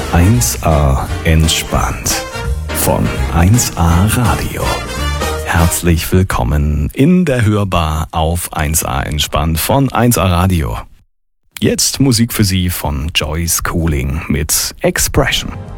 1A entspannt von 1A Radio. Herzlich willkommen in der Hörbar auf 1A entspannt von 1A Radio. Jetzt Musik für Sie von Joyce Cooling mit Expression.